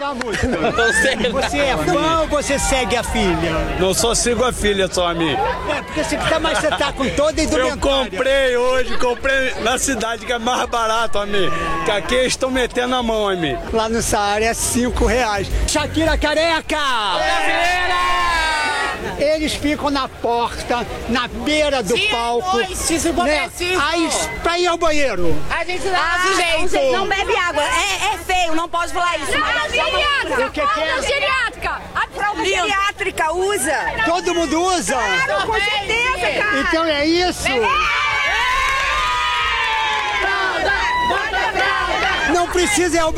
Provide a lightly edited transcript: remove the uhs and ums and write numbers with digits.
cantar uma música. Não sei. Você é fã ou você segue a filha? Não só sigo a filha, só a mim. Porque você tá com toda a indumentária. Eu comprei na cidade, que é mais barato, amigo. Que aqui eles estão metendo a mão, amigo. Lá no Saara é R$5. Shakira careca! Eles ficam na porta, na beira do palco. Né? Aí, pra ir ao banheiro. A gente dá nosso jeito. Não bebe água. É feio, não pode falar isso. Geriátrica! O que que é? Geriátrica! A fralda geriátrica usa. Todo mundo usa? Claro, com certeza, cara. Então é isso? Não precisa ir ao